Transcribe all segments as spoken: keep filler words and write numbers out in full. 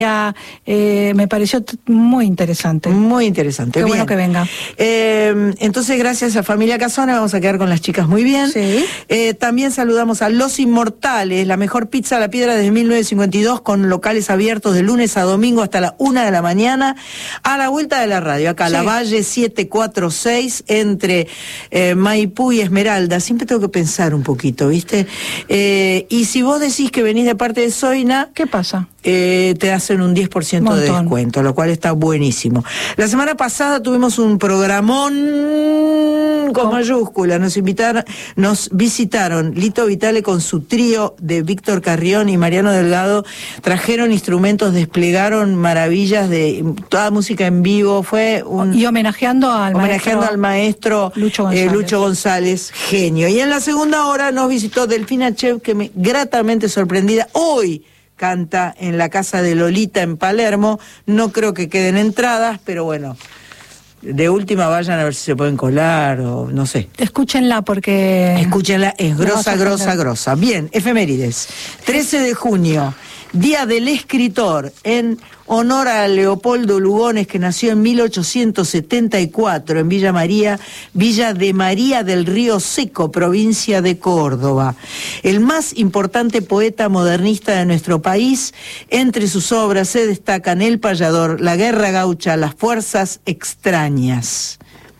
Eh, me pareció t- muy interesante. Muy interesante. Qué bien. Bueno que venga. Eh, entonces, gracias a Familia Casona, vamos a quedar con las chicas muy bien. Sí. Eh, también saludamos a Los Inmortales, la mejor pizza a la piedra desde mil novecientos cincuenta y dos, con locales abiertos de lunes a domingo hasta la una de la mañana, a la vuelta de la radio, acá, sí. La Valle siete cuatro seis, entre eh, Maipú y Esmeralda. Siempre tengo que pensar un poquito, ¿viste? Eh, y si vos decís que venís de parte de Zoina, ¿qué pasa? Eh, te hacen un diez por ciento de descuento, lo cual está buenísimo. La semana pasada tuvimos un programón con mayúscula. Nos invitaron, nos visitaron Lito Vitale con su trío de Víctor Carrión y Mariano Delgado. Trajeron instrumentos, desplegaron maravillas de toda música en vivo. Fue un, y homenajeando al homenajeando maestro, al maestro Lucho González. Eh, Lucho González, genio. Y en la segunda hora nos visitó Delfina Chev, que me gratamente sorprendida. Hoy canta en la casa de Lolita en Palermo. No creo que queden entradas, pero bueno, de última vayan a ver si se pueden colar o no sé. Escúchenla porque... Escúchenla, es grosa, grosa, grosa. Bien, efemérides. trece de junio, Día del Escritor, en honor a Leopoldo Lugones, que nació en mil ochocientos setenta y cuatro en Villa María, Villa de María del Río Seco, provincia de Córdoba. El más importante poeta modernista de nuestro país. Entre sus obras se destacan El Payador, La Guerra Gaucha, Las Fuerzas Extrañas.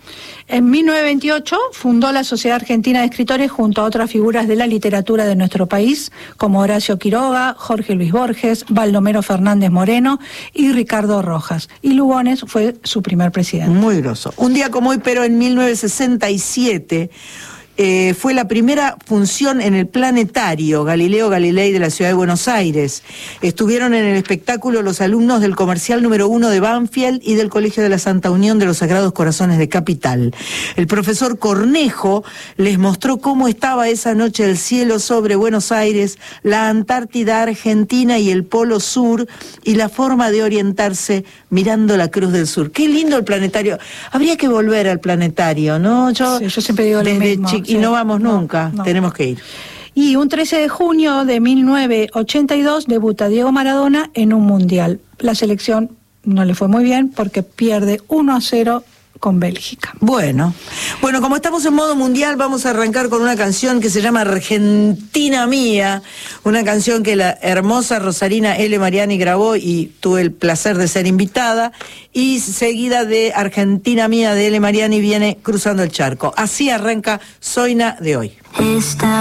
En mil novecientos veintiocho fundó la Sociedad Argentina de Escritores junto a otras figuras de la literatura de nuestro país, como Horacio Quiroga, Jorge Luis Borges, Baldomero Fernández Moreno y Ricardo Rojas. Y Lugones fue su primer presidente. Muy groso. Un día como hoy, pero en mil novecientos sesenta y siete... Eh, fue la primera función en el Planetario Galileo Galilei de la ciudad de Buenos Aires. Estuvieron en el espectáculo los alumnos del comercial número uno de Banfield y del Colegio de la Santa Unión de los Sagrados Corazones de Capital. El profesor Cornejo les mostró cómo estaba esa noche el cielo sobre Buenos Aires, la Antártida Argentina y el Polo Sur, y la forma de orientarse mirando la Cruz del Sur. Qué lindo el Planetario. Habría que volver al Planetario, ¿no? Yo, sí, yo siempre digo lo mismo. Y no vamos nunca, no, no. Tenemos que ir. Y un trece de junio de mil novecientos ochenta y dos debuta Diego Maradona en un mundial. La selección no le fue muy bien porque pierde uno a cero con Bélgica. Bueno, bueno, como estamos en modo mundial, vamos a arrancar con una canción que se llama Argentina Mía, una canción que la hermosa Rosarina L. Mariani grabó y tuve el placer de ser invitada, y seguida de Argentina Mía de L. Mariani viene Cruzando el Charco. Así arranca Zoina de hoy. Esta